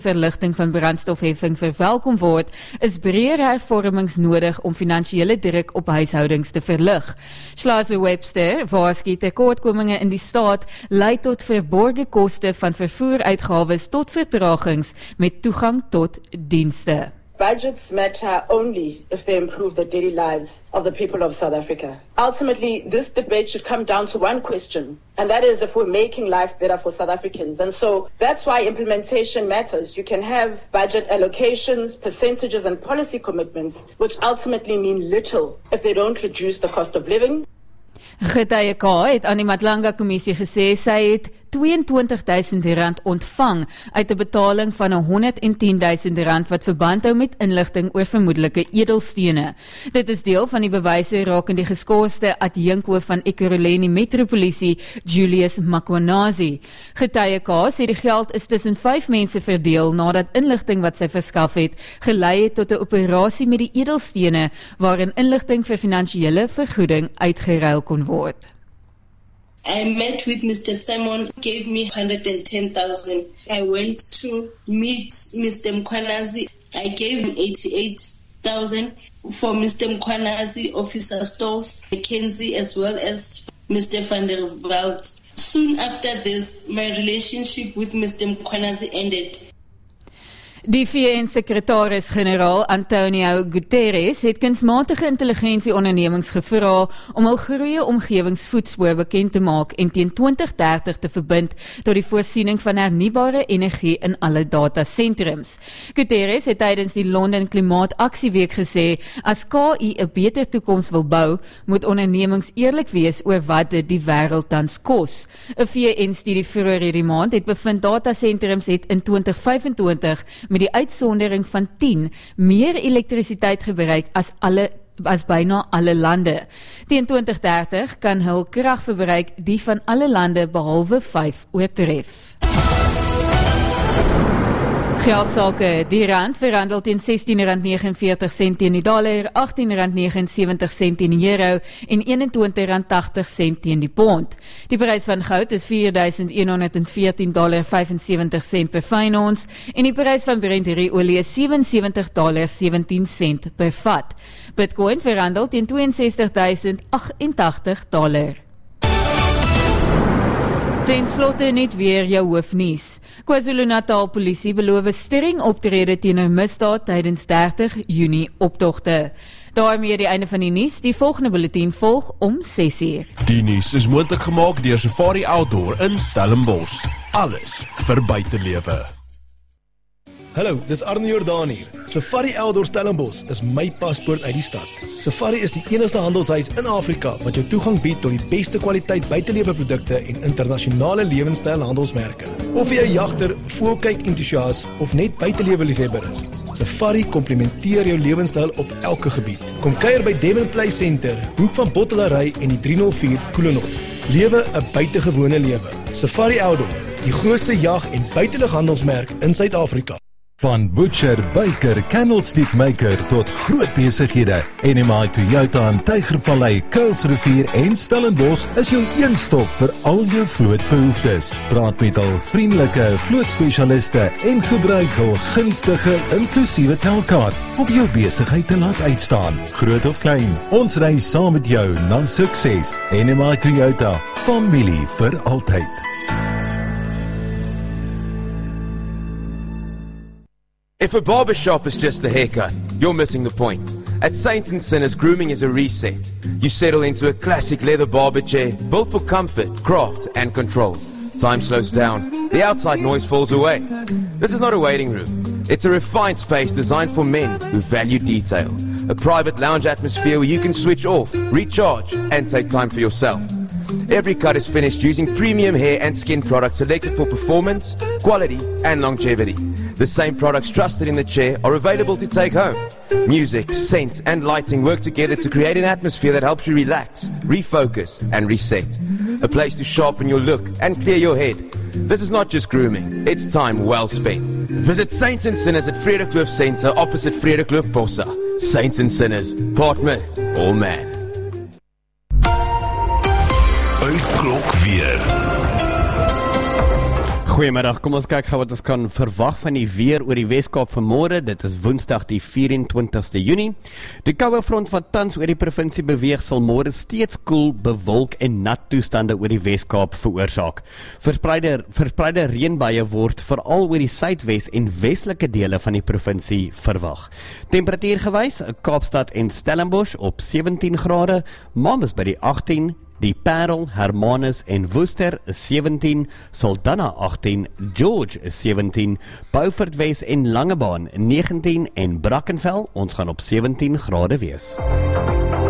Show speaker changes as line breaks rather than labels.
verligting van brandstofheffing verwelkom word, is breër hervormings nodig om finansiële druk op huishoudings te verlig. Schlosser-Webster waarsku tekortkominge in die staat lei tot verborgde koste van vervoeruitgawes tot vertragings met toegang tot dienste.
Budgets matter only if they improve the daily lives of the people of South Africa. Ultimately, this debate should come down to one question, and that is if we're making life better for South Africans. And so that's why implementation matters. You can have budget allocations, percentages, and policy commitments, which ultimately mean little if they don't reduce the cost of living.
Getuie K het aan die Matlanga Kommissie gesê sy het R22,000 ontvang uit 'n betaling van R110,000 wat verband hou met inligting oor vermoedelike edelstene. Dit is deel van die bewyse rakende die geskoorste adjunkhoof van Ekurhuleni Metropolisie, Julius Makwanazi. Getuie K sê die geld is tussen 5 mense verdeel nadat inligting wat sy verskaf het, gelei het tot 'n operasie met die edelstene waarin inligting vir finansiële vergoeding uitgeruil kon word.
I met with Mr. Simon, gave me 110,000. I went to meet Mr. Mkwanazi. I gave him 88,000 for Mr. Mkwanazi, Officer Stolz, Mackenzie, as well as Mr. van der Walt. Soon after this, my relationship with Mr. Mkwanazi ended.
Die VN-sekretaris-generaal Antonio Guterres het kunsmatige intelligensieondernemings gevra om hul groeie omgewingsvoetspoor bekend te maak en teen 2030 te verbind tot die voorsiening van hernubare energie in alle datasentrums. Guterres het tydens die Londen Klimaataksieweek gesê, as KI 'n beter toekoms wil bou, moet ondernemings eerlik wees oor wat dit die wêreld tans kos. 'n VN-studie vroeër hierdie maand het bevind datasentrums het in 2025 met die uitsondering van 10 meer elektrisiteit gebruik as byna alle lande. Teen 2030 kan hul kragverbruik die van alle lande behalwe 5 oortref. Geldsake, die rand verhandel teen R16,49 teen die dollar, R18,79 teen die euro en R21,80 teen die pond. Die prys van goud is $4,114,75 per fyn ons en die prys van Brent olie is $77,17 per vat. Bitcoin verhandel teen $62,088. Ten slotte net weer jou hoofnuus. KwaZulu-Natal polisie beloof streng optrede teenoor misdaad tydens 30 Junie optogte. Daarmee die einde van die nuus. Die volgende bulletin volg om 6:00.
Die nuus is moontlik gemaak deur Safari Outdoor in Stellenbosch. Alles vir buitelewe.
Hallo, dis Arne Jordaan hier. Safari Outdoor Stellenbosch is my paspoort uit die stad. Safari is die enigste handelshuis in Afrika wat jou toegang bied tot die beste kwaliteit buiteleweprodukte en internasionale lewenstyl handelsmerke. Of jy 'n jagter, voëlkyk entoesias of net buitelewe-liefhebber is, Safari komplementeer jou lewenstyl op elke gebied. Kom kuier by Devon Play Center, hoek van Bottelary en die 304 Koelenhof. Lewe 'n buitengewone lewe. Safari Outdoor, die grootste jag- en buitelughandelsmerk in Suid-Afrika.
Van butcher, baker, candlestick-maker tot groot besighede. NMI Toyota in Tygervallei, Kuilsrivier en Stellenbosch is jou een stop vir al jou vlootbehoeftes. Praat met hul vriendelike vlootspesialiste en gebruik hul gunstige inklusiewe telkaart om jou besigheid te laat uitstaan. Groot of klein, ons ry saam met jou na sukses. NMI Toyota, familie vir altyd.
If a barbershop is just the haircut, you're missing the point. At Saints & Sinners, grooming is a reset. You settle into a classic leather barber chair, built for comfort, craft, and control. Time slows down. The outside noise falls away. This is not a waiting room. It's a refined space designed for men who value detail. A private lounge atmosphere where you can switch off, recharge, and take time for yourself. Every cut is finished using premium hair and skin products selected for performance, quality, and longevity. The same products trusted in the chair are available to take home. Music, scent, and lighting work together to create an atmosphere that helps you relax, refocus, and reset. A place to sharpen your look and clear your head. This is not just grooming, it's time well spent. Visit Saints & Sinners at Vredekloof Centre opposite Vredekloof Bossa. Saints & Sinners, part myth, all man.
Uitklok weer. Goeiemiddag, kom ons kyk gou wat ons kan verwag van die weer oor die Weskaap vanmôre. Dit is Woensdag die 24ste Junie. Die koue front wat tans oor die provinsie beweeg sal môre steeds koel, bewolk en nat toestande oor die Weskaap veroorsaak. Verspreide reënbuie word veral oor die suidwes en westelike dele van die provinsie verwag. Temperatuurgewys, Kaapstad en Stellenbosch op 17 grade, Mamas by die 18, die Parel, Hermanus en Woester 17, Saldanha 18, George 17, Beaufort Wes en Langebaan 19 en Brackenfell, ons gaan op 17 grade wees.